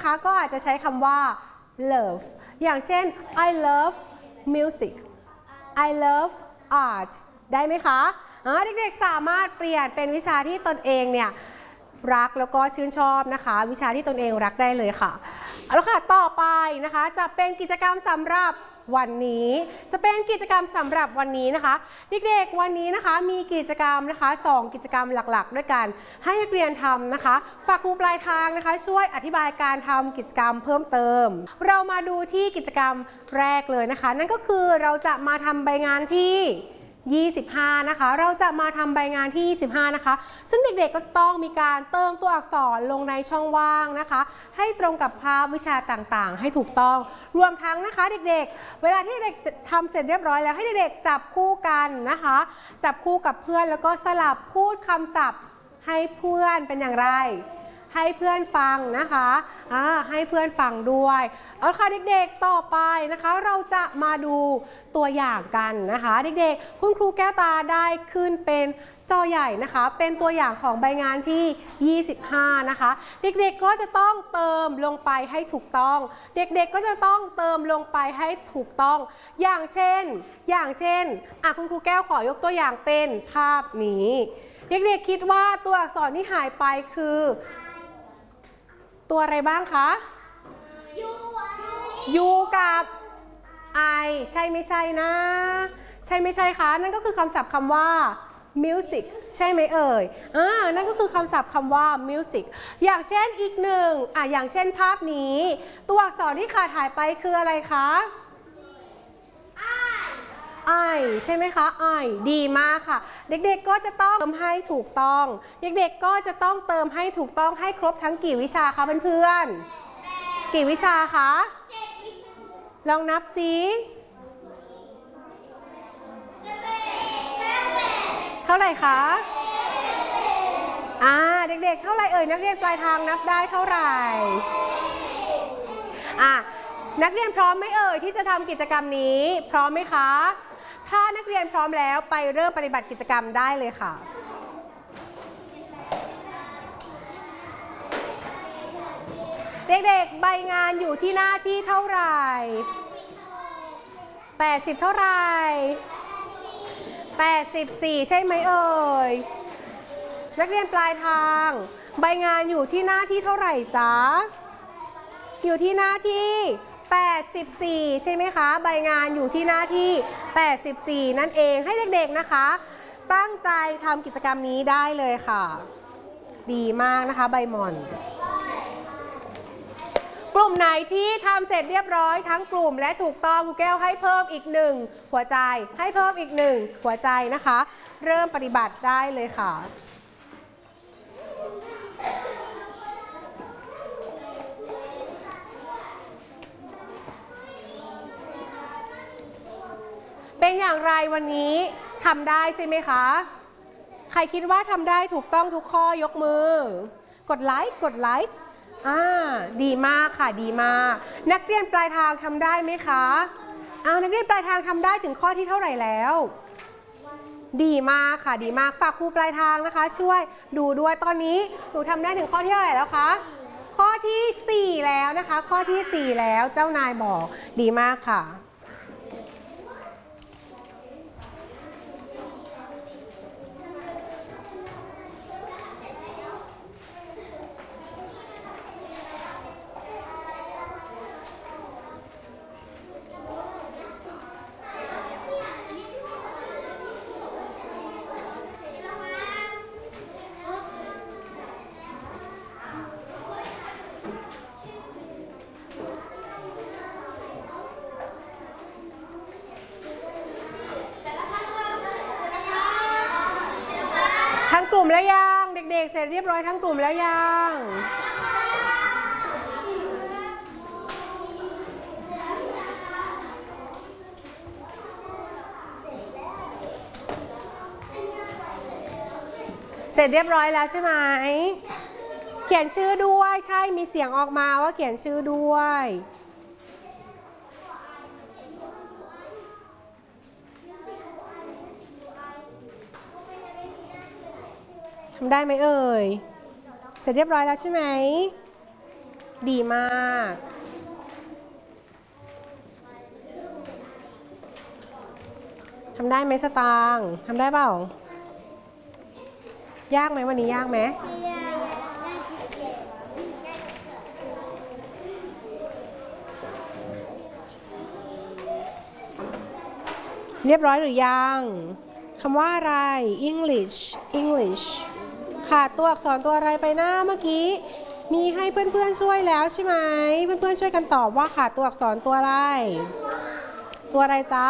นะคะก็อาจจะใช้คำว่า love อย่างเช่น I love music I love art ได้ไหมคะเด็กๆสามารถเปลี่ยนเป็นวิชาที่ตนเองเนี่ยรักแล้วก็ชื่นชอบนะคะวิชาที่ตนเองรักได้เลยค่ะเอาละค่ะต่อไปนะคะจะเป็นกิจกรรมสำหรับวันนี้นะคะเด็กๆวันนี้นะคะมีกิจกรรมนะคะ2กิจกรรมหลักๆด้วยกันให้นักเรียนทำนะคะฝากครูปลายทางนะคะช่วยอธิบายการทำกิจกรรมเพิ่มเติมเรามาดูที่กิจกรรมแรกเลยนะคะนั่นก็คือเราจะมาทำใบงานที่25นะคะเราจะมาทำใบงานที่25นะคะซึ่งเด็กๆก็จะต้องมีการเติมตัวอักษรลงในช่องว่างนะคะให้ตรงกับภาพวิชาต่างๆให้ถูกต้องรวมทั้งนะคะเด็กๆเวลาที่เด็กทำเสร็จเรียบร้อยแล้วให้เด็กๆจับคู่กันนะคะจับคู่กับเพื่อนแล้วก็สลับพูดคำศัพท์ให้เพื่อนเป็นอย่างไรให้เพื่อนฟังนะคะให้เพื่อนฟังด้วยเอาค่ะเด็กๆต่อไปนะคะเราจะมาดูตัวอย่างกันนะคะเด็กๆคุณครูแก้วตาได้ขึ้นเป็นจอใหญ่นะคะเป็นตัวอย่างของใบงานที่25นะคะเด็กๆก็จะต้องเติมลงไปให้ถูกต้องเด็กๆก็จะต้องเติมลงไปให้ถูกต้องอย่างเช่นคุณครูแก้วขอยกตัวอย่างเป็นภาพนี้เด็กๆคิดว่าตัวอักษรที่หายไปคือตัวอะไรบ้างคะยูกับ I ใช่ไม่ใช่นะใช่ไม่ใช่คะนั่นก็คือคำศัพท์คำว่า music ใช่ไหมเอ่ยนั่นก็คือคำศัพท์คำว่า music อย่างเช่นอีกหนึ่งอย่างเช่นภาพนี้ตัวอักษรที่ขาดหายไปคืออะไรคะI ใช่ไหมคะ I ดีมากค่ะเด็กๆก็จะต้องเติมให้ถูกต้องเด็กๆก็จะต้องเติมให้ถูกต้องให้ครบทั้งกี่วิชาคะเพื่อนๆกี่วิชาคะลองนับสิเท่าไหร่คะเด็กๆเท่าไหร่เอ่ยนักเรียนปลายทางนับได้เท่าไหร่นักเรียนพร้อมไหมเอ่ยที่จะทำกิจกรรมนี้พร้อมไหมคะถ้านักเรียนพร้อมแล้วไปเริ่มปฏิบัติกิจกรรมได้เลยค่ะเด็กๆใบงานอยู่ที่หน้าที่เท่าไหร่80เท่าไหร่84ใช่ไหมเอ่ยนักเรียนปลายทางใบงานอยู่ที่หน้าที่เท่าไหร่จ๊ะอยู่ที่หน้าที่84ใช่ไหมคะใบงานอยู่ที่หน้าที่84นั่นเองให้เด็กๆนะคะตั้งใจทำกิจกรรมนี้ได้เลยค่ะดีมากนะคะใบหม่อนกลุ่มไหนที่ทำเสร็จเรียบร้อยทั้งกลุ่มและถูกต้องครูแก้วให้เพิ่มอีก1หัวใจให้เพิ่มอีก1หัวใจนะคะเริ่มปฏิบัติได้เลยค่ะเป็นอย่างไรวันนี้ทำได้ใช่ไหมคะใครคิดว่าทำได้ถูกต้องทุกข้อยกมือกดไลค์ดีมากค่ะดีมากนักเรียนปลายทางทำได้ไหมคะนักเรียนปลายทางทำได้ถึงข้อที่เท่าไหร่แล้วดีมากค่ะดีมากฝากครูปลายทางนะคะช่วยดูด้วยตอนนี้หนูทำได้ถึงข้อที่เท่าไหร่แล้วคะข้อที่4แล้วนะคะข้อที่4แล้วเจ้านายบอกดีมากค่ะทั้งกลุ่มแล้วยังเด็กๆเสร็จเรียบร้อยทั้งกลุ่มแล้วยังเสร็จเรียบร้อยแล้วใช่ไหมเขียนชื่อด้วยใช่มีเสียงออกมาว่าเขียนชื่อด้วยทำได้ไหมเอ่ยเสร็จเรียบร้อยแล้วใช่ไหมดีมากทำได้ไหมสตางค์ทำได้เปล่ายากไหมวันนี้ยากไหมเรียบร้อยหรือยังคำว่าอะไร English ขาดตัวอักษรตัวอะไรไปหน้าเมื่อกี้มีให้เพื่อนๆช่วยแล้วใช่ไหมเพื่อนๆช่วยกันตอบว่าขาดตัวอักษรตัวอะไรตัวอะไรจ๊ะ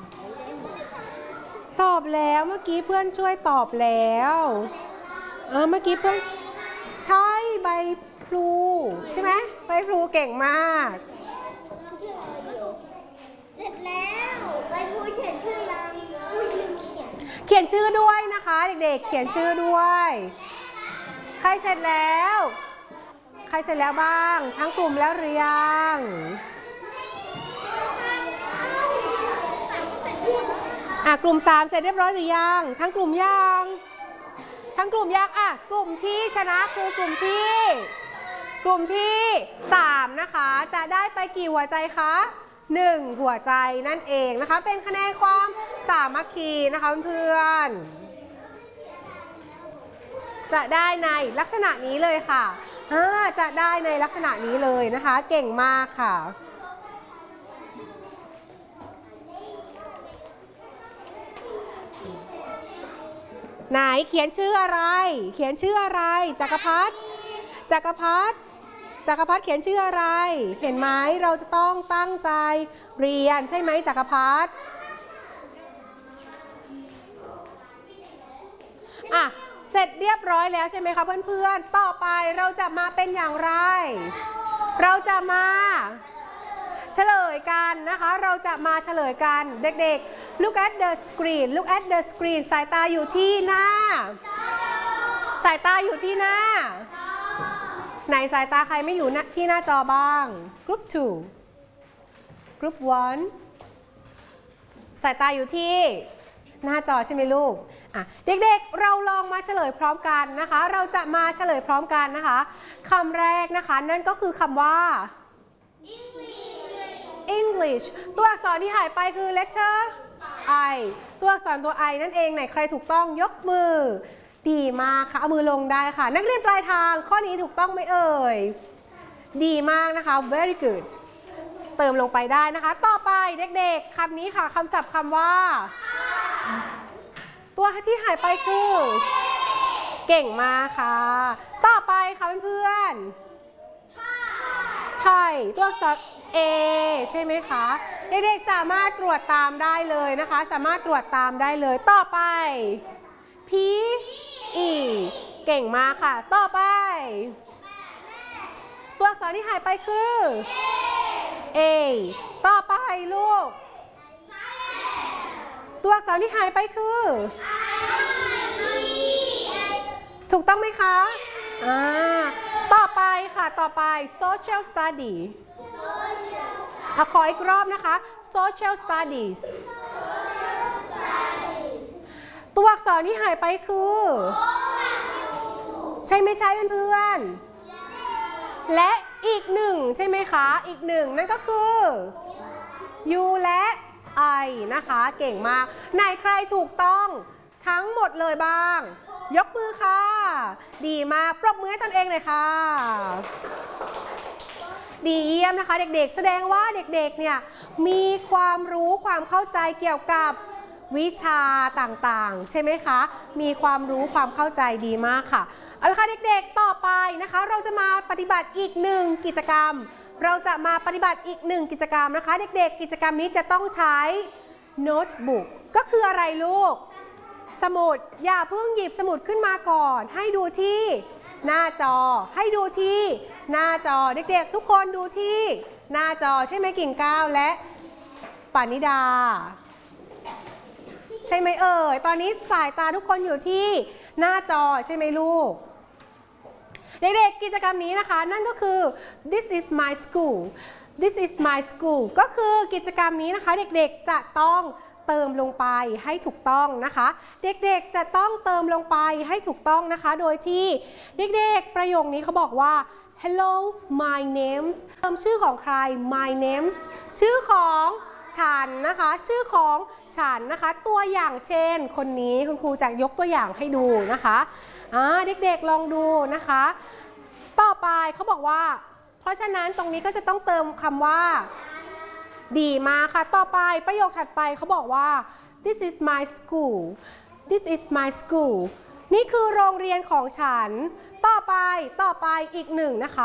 ตอบแล้วเมื่อกี้เพื่อนช่วยตอบแล้วเมื่อกี้เพื่อนใช่ใบพลูใช่ไหมใบพลูเก่งมากเสร็จแล้วใบพลูเขียนชื่อยังเขียนชื่อด้วยนะคะเด็กๆเขียนชื่อด้วยใครเสร็จแล้วบ้างทั้งกลุ่มแล้วหรือยังกลุ่ม3เสร็จเรียบร้อยหรือยังทั้งกลุ่มยังกลุ่มที่ชนะคือกลุ่มที่3นะคะจะได้ไปกี่หัวใจคะ1หัวใจนั่นเองนะคะเป็นคะแนนความสามัคคีนะคะเพื่อนจะได้ในลักษณะนี้เลยค่ะจะได้ในลักษณะนี้เลยนะคะเก่งมากค่ะไหนเขียนชื่ออะไรจักรพัฒน์เขียนชื่ออะไรเห็นไหมเราจะต้องตั้งใจเรียนใช่ไหมจักรพัฒน์เสร็จเรียบร้อยแล้วใช่ไหมคะเพื่อนๆต่อไปเราจะมาเป็นอย่างไรเราจะมาเฉลยกันนะคะเราจะมาเฉลยกันเด็กๆ look at the screen สายตาอยู่ที่หน้าไหนสายตาใครไม่อยู่ที่หน้าจอบ้าง group 2 group 1สายตาอยู่ที่หน้าจอใช่ไหมลูกเด็กๆเราลองมาเฉลยพร้อมกันนะคะเราจะมาเฉลยพร้อมกันนะคะคำแรกนะคะนั่นก็คือคำว่า English ตัวอักษรที่หายไปคือ letter I ตัวอักษรตัว I นั่นเองไหนใครถูกต้องยกมือดีมากค่ะเอามือลงได้ค่ะนักเรียนปลายทางข้อนี้ถูกต้องไหมเอ่ยดีมากนะคะ very good เติมลงไปได้นะคะต่อไปเด็กๆคำนี้ค่ะคำศัพท์คำว่าตัวที่หายไปคือเก่งมากค่ะต่อไปค่ะเพื่อนๆใช่ตัวอักษร A ใช่ไหมคะเด็กๆสามารถตรวจตามได้เลยนะคะสามารถตรวจตามได้เลยต่อไป P E เก่งมากค่ะต่อไปตัวอักษรที่หายไปคือ A ต่อไปลูกตัวอักษรที่หายไปคือถูกต้องไหมคะต่อไปค่ะต่อไป social study ขออีกรอบนะคะ social studies ตัวอักษรที่หายไปคือใช่ไม่ใช่เพื่อนๆและอีกหนึ่งใช่ไหมคะอีกหนึ่งนั่นก็คือ you และ I นะคะเก่งมากไหนใครถูกต้องทั้งหมดเลยบ้างยกมือค่ะดีมากปรบมือให้ตนเองเลยค่ะดีเยี่ยมนะคะเด็กๆแสดงว่าเด็กๆเนี่ยมีความรู้ความเข้าใจเกี่ยวกับวิชาต่างๆใช่ไหมคะมีความรู้ความเข้าใจดีมากค่ะเอาละค่ะเด็กๆต่อไปนะคะเราจะมาปฏิบัติอีกหนึ่งกิจกรรมนะคะเด็กๆกิจกรรมนี้จะต้องใช้โน้ตบุ๊กก็คืออะไรลูกสมุดอย่าเพิ่งหยิบสมุดขึ้นมาก่อนให้ดูที่หน้าจอเด็กๆทุกคนดูที่หน้าจอใช่ไหมกิ่งก้าวและปานิดาใช่ไหมเอ่ยตอนนี้สายตาทุกคนอยู่ที่หน้าจอใช่ไหมลูกเด็กๆกิจกรรมนี้นะคะนั่นก็คือ this is my school ก็คือกิจกรรมนี้นะคะเด็กๆจะต้องเติมลงไปให้ถูกต้องนะคะเด็กๆจะต้องเติมลงไปให้ถูกต้องนะคะโดยที่เด็กๆประโยคนี้เขาบอกว่า hello my names เติมชื่อของใคร my names ชื่อของฉันนะคะชื่อของฉันนะคะตัวอย่างเช่นคนนี้คุณครูจะยกตัวอย่างให้ดูนะคะเด็กๆลองดูนะคะต่อไปเขาบอกว่าเพราะฉะนั้นตรงนี้ก็จะต้องเติมคำว่าดีมาค่ะต่อไปประโยคถัดไปเขาบอกว่า this is my school this is my school นี่คือโรงเรียนของฉันต่อไปอีกหนึ่งนะคะ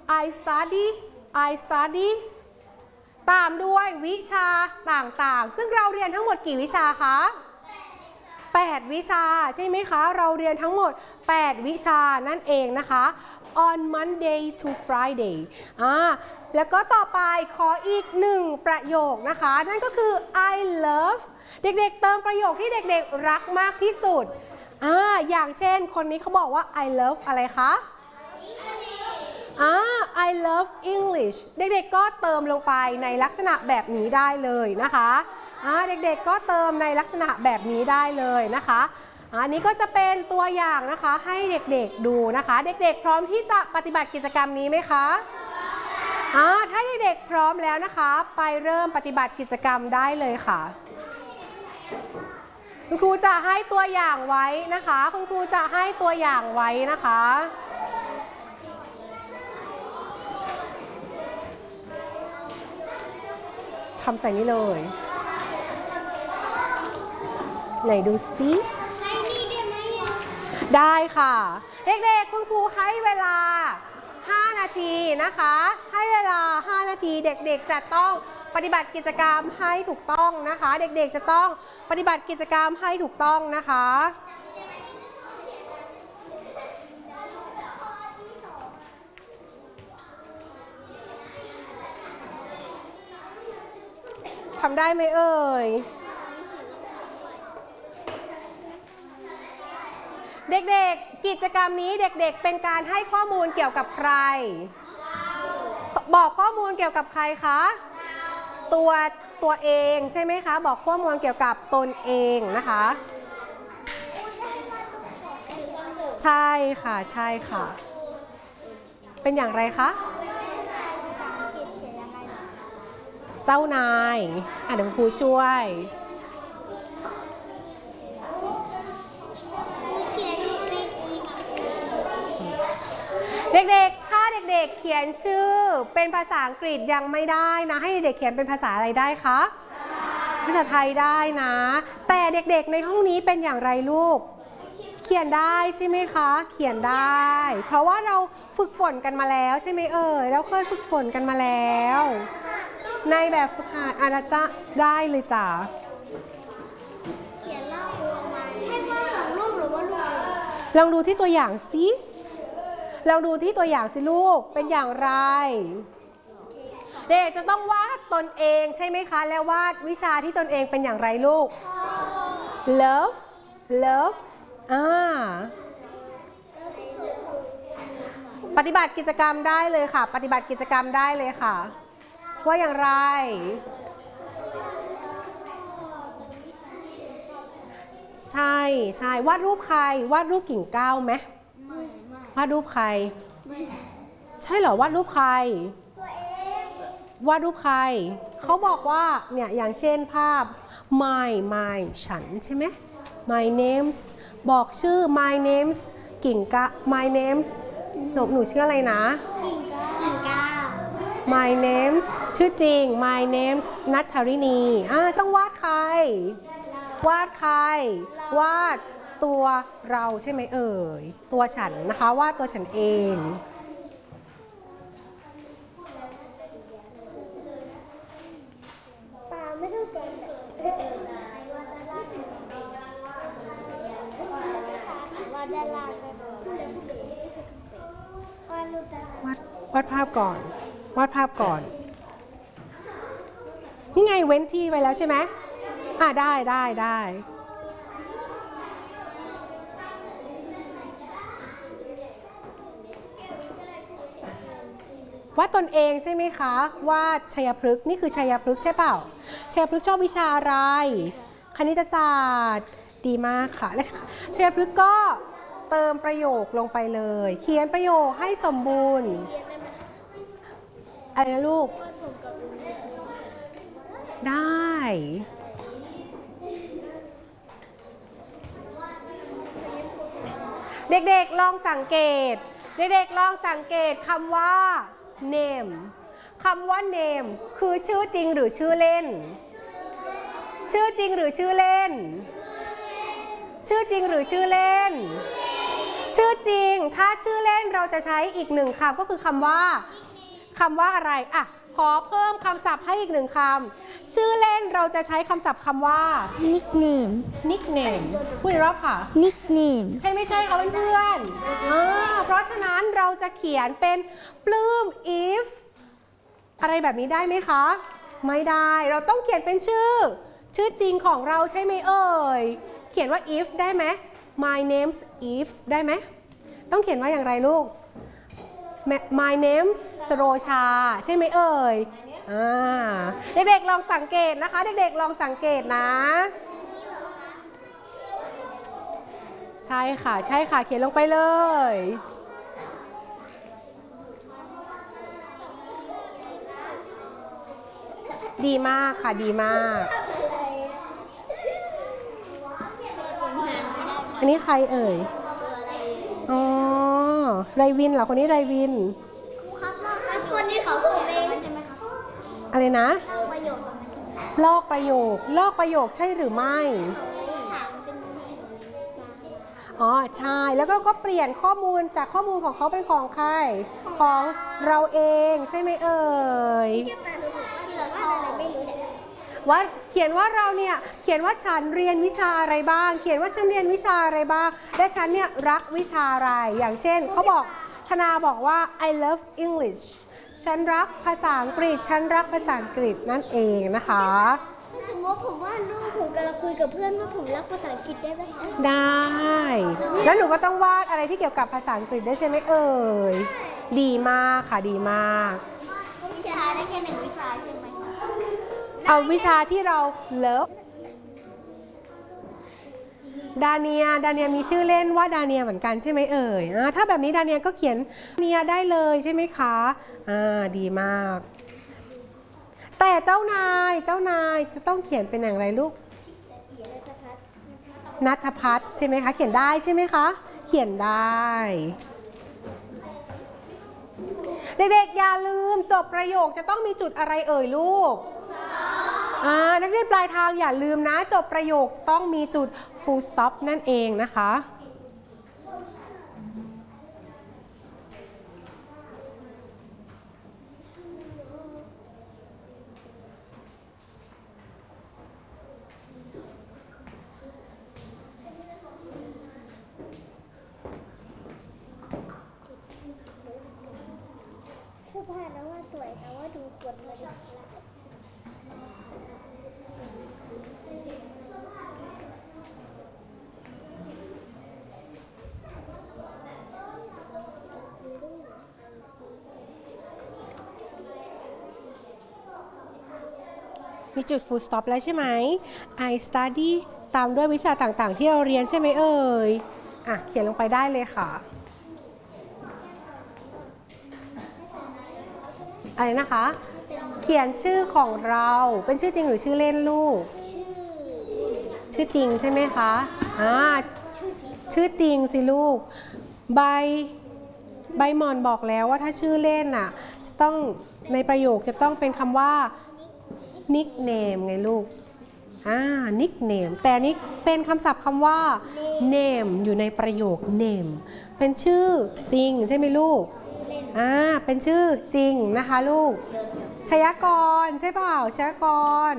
I study ตามด้วยวิชาต่างๆซึ่งเราเรียนทั้งหมดกี่วิชาคะ8วิชาใช่ไหมคะเราเรียนทั้งหมด8วิชานั่นเองนะคะ on Monday to Friday แล้วก็ต่อไปขออีก1ประโยคนะคะนั่นก็คือ I love เด็กๆเติมประโยคที่เด็กๆรักมากที่สุดอย่างเช่นคนนี้เขาบอกว่า I love อะไรคะI love English เด็กๆก็เติมลงไปในลักษณะแบบนี้ได้เลยนะคะเด็กๆก็เติมในลักษณะแบบนี้ได้เลยนะคะอันนี้ก็จะเป็นตัวอย่างนะคะให้เด็กๆดูนะคะเด็กๆพร้อมที่จะปฏิบัติกิจกรรมนี้ไหมคะถ้าเด็กๆพร้อมแล้วนะคะไปเริ่มปฏิบัติกิจกรรมได้เลยค่ะคุณครูจะให้ตัวอย่างไว้นะคะคุณครูจะให้ตัวอย่างไว้นะคะทำใส่นี้เลยไหนดูซิใช้นี่ได้ไหมได้ค่ะเด็กๆคุณครูให้เวลา5 นาทีนะคะให้เวลา5 นาทีเด็กๆจะต้องปฏิบัติกิจกรรมให้ถูกต้องนะคะเด็กๆจะต้องปฏิบัติกิจกรรมให้ถูกต้องนะคะทำได้ไหมเอ่ยเด็กๆกิจกรรมนี้เด็กๆเป็นการให้ข้อมูลเกี่ยวกับใครบอกข้อมูลเกี่ยวกับใครคะตัวเองใช่ไหมคะบอกข้อมูลเกี่ยวกับตนเองนะคะใช่ค่ะใช่ค่ะเป็นอย่างไรคะเจ้านายเดี๋ยวครูช่วยเด็กๆถ้าเด็กๆเขียนชื่อเป็นภาษาอังกฤษยังไม่ได้นะให้เด็กๆเขียนเป็นภาษาอะไรได้คะภาษาไทยได้นะแต่เด็กๆในห้องนี้เป็นอย่างไรลูกเขียนได้ใช่ไหมคะเขียนได้เพราะว่าเราฝึกฝนกันมาแล้วใช่ไหมเราเคยฝึกฝนกันมาแล้วในแบบฝึกหัดจะได้เลยจ้ะเขียนเล่ามาให้วาด2 รูปหรือว่ารูปลองดูที่ตัวอย่างสิลองดูที่ตัวอย่างสิลูกเป็นอย่างไรเด็กจะต้องวาดตนเองใช่ไหมคะแล้ววาดวิชาที่ตนเองเป็นอย่างไรลูก love ปฏิบัติกิจกรรมได้เลยค่ะปฏิบัติกิจกรรมได้เลยค่ะว่าอย่างไรใช่วาดรูปใครวาดรูปกิ่งก้าวไหมวาดรูปใครใช่เหรอวาดรูปใครวาดรูปใครเขาบอกว่าเนี่ยอย่างเช่นภาพ my ฉันใช่ไหม my names บอกชื่อ my names กิ่งก้าว my names หนูชื่ออะไรนะกิ่งก้าว my names ชื่อจริง my names นัทธรินีต้องวาดใครวาดใครวาดตัวเราใช่ไหมตัวฉันนะคะวาดตัวฉันเองไม่ต้องเก่งวาดด้านล่างวาดภาพก่อนวาดภาพก่อนนี่ไงเว้นที่ไว้แล้วใช่ไหมได้วาดตนเองใช่ไหมคะวาดชัยพฤกษ์นี่คือชัยพฤกษ์ใช่เปล่าชัยพฤกษ์ชอบวิชาอะไรคณิตศาสตร์ดีมากค่ะและชัยพฤกษ์ก็เติมประโยคลงไปเลย เขียนประโยคให้สมบูรณ์อะไรนะลูกได้เด็กๆลองสังเกตคำว่า name คำว่า name คือชื่อจริงหรือชื่อเล่นชื่อจริงหรือชื่อเล่นชื่อจริงหรือชื่อเล่นชื่อจริงถ้าชื่อเล่นเราจะใช้อีกหนึ่งคำก็คือคำว่าอะไรอ่ะขอเพิ่มคำศัพท์ให้อีกหนึ่งคำชื่อเล่นเราจะใช้คำศัพท์คำว่า nickname พูดอีกรอบค่ะ nickname ใช่ไม่ใช่คะเพื่อนๆเพราะฉะนั้นเราจะเขียนเป็นปลื้ม if อะไรแบบนี้ได้ไหมคะไม่ได้เราต้องเขียนเป็นชื่อจริงของเราใช่ไหมเอ่ยเขียนว่า if ได้ไหม my name's if ได้ไหมต้องเขียนว่าอย่างไรลูก my name's สโรชาใช่ไหมเอ่ยเด็กๆลองสังเกตนะคะเด็กๆลองสังเกตนะใช่ค่ะเขียนลงไปเลยดีมากค่ะดีมากอันนี้ใครเอ่ยอ๋อไรวินเหรอคนนี้ไรวินคนนี้เขาพูดเองใช่ไหมคะอะไรนะประโยคลอกประโยคใช่หรือไม่อ๋อใช่แล้วก็เปลี่ยนข้อมูลจากข้อมูลของเขาเป็นของใครของเราเองใช่ไหมเอ่ยว่าเขียนว่าเราเนี่ยเขียนว่าฉันเรียนวิชาอะไรบ้างเขียนว่าฉันเรียนวิชาอะไรบ้างและฉันเนี่ยรักวิชาอะไรอย่างเช่นเขาบอกธนาบอกว่า I love English ฉันรักภาษาอังกฤษฉันรักภาษาอังกฤษนั่นเองนะคะสมมติผมว่าลูกผมกำลังคุยกับเพื่อนว่าผมรักภาษาอังกฤษได้ไหมได้แล้วหนูก็ต้องวาดอะไรที่เกี่ยวกับภาษาอังกฤษได้ใช่ไหมเอ่ยดีมากค่ะดีมากวิชาได้แค่1วิชาใช่ไหมเอาวิชาที่เราเลิฟดาเนียมีชื่อเล่นว่าดาเนียเหมือนกันใช่ไหมเอ่ยถ้าแบบนี้ดาเนียก็เขียนเนียได้เลยใช่ไหมคะดีมากแต่เจ้านายจะต้องเขียนเป็นอย่างไรลูกณัฐพัฒน์ใช่ไหมคะเขียนได้ใช่ไหมคะเขียนได้เด็กๆอย่าลืมจบประโยคจะต้องมีจุดอะไรเอ่ยลูกนักเรียนปลายทางอย่าลืมนะจบประโยคต้องมีจุด full stop นั่นเองนะคะเสื้อผ้าแล้วว่าสวยแต่ว่าดูขวดเลยมีจุด full stop แล้วใช่ไหม I study ตามด้วยวิชาต่างๆที่เราเรียนใช่ไหมเอ่ยเขียนลงไปได้เลยค่ะอะไรนะคะเขียนชื่อของเราเป็นชื่อจริงหรือชื่อเล่นลูกชื่อจริงใช่ไหมคะชื่อจริงสิลูกใบหมอนบอกแล้วว่าถ้าชื่อเล่นจะต้องในประโยคจะต้องเป็นคำว่า nickname ไงลูกnickname แต่นี้เป็นคำศัพท์คำว่า name อยู่ในประโยค name เป็นชื่อจริงใช่ไหมลูกเป็นชื่อจริงนะคะลูกชยากรใช่เปล่าชยากร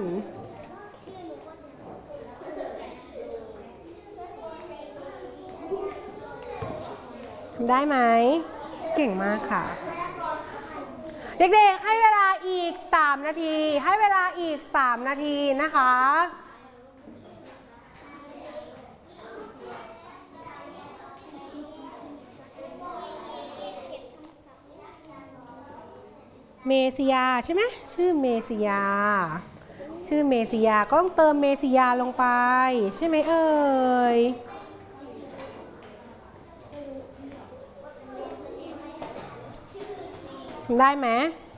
ได้ไหมเก่งมากค่ะเด็กๆให้เวลาอีก3นาทีนะคะเมซิยาใช่ไหมชื่อเมซิยาก็ต้องเติมเมซิยาลงไปใช่ไหมเอ่ยได้ไหม